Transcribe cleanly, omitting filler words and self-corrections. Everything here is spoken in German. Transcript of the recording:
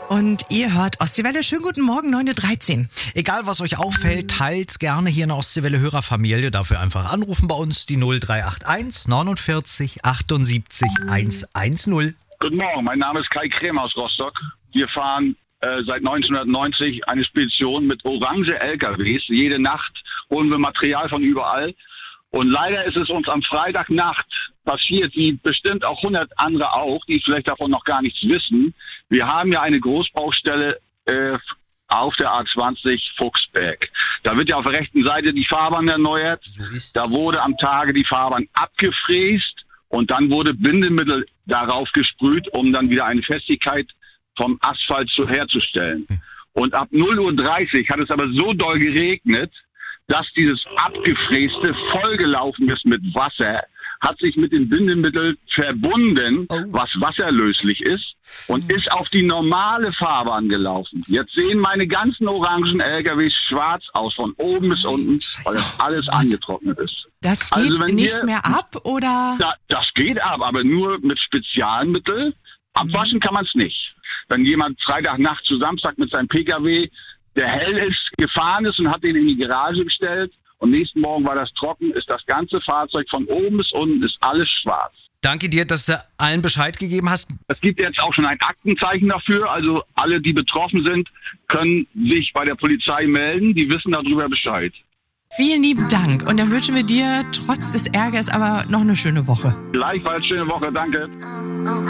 Und ihr hört Ostseewelle. Schönen guten Morgen, 9.13 Uhr. Egal, was euch auffällt, teilt gerne hier in der Ostseewelle Hörerfamilie. Dafür einfach anrufen bei uns, die 0381 49 78 110. Guten Morgen, mein Name ist Kai Kremer aus Rostock. Wir fahren seit 1990 eine Spedition mit orange LKWs. Jede Nacht holen wir Material von überall. Und leider ist es uns am Freitagnacht passiert, wie bestimmt auch 100 andere auch, die vielleicht davon noch gar nichts wissen. Wir haben ja eine Großbaustelle auf der A20 Fuchsberg. Da wird ja auf der rechten Seite die Fahrbahn erneuert. Da wurde am Tage die Fahrbahn abgefräst und dann wurde Bindemittel darauf gesprüht, um dann wieder eine Festigkeit vom Asphalt herzustellen. Und ab 0:30 Uhr hat es aber so doll geregnet, dass dieses Abgefräste vollgelaufen ist mit Wasser, hat sich mit dem Bindemittel verbunden, was wasserlöslich ist, und ist auf die normale Fahrbahn gelaufen. Jetzt sehen meine ganzen orangen LKWs schwarz aus, von oben bis unten, weil das alles angetrocknet ist. Das geht nicht mehr ab, oder? Das geht ab, aber nur mit Spezialmittel. Abwaschen kann man es nicht. Wenn jemand Freitagnacht zu Samstag mit seinem PKW, der hell ist, gefahren ist und hat den in die Garage gestellt und nächsten Morgen war das trocken, ist das ganze Fahrzeug von oben bis unten ist alles schwarz. Danke dir, dass du allen Bescheid gegeben hast. Es gibt jetzt auch schon ein Aktenzeichen dafür, also alle, die betroffen sind, können sich bei der Polizei melden, die wissen darüber Bescheid. Vielen lieben Dank und dann wünschen wir dir trotz des Ärgers aber noch eine schöne Woche. Gleichfalls schöne Woche, danke.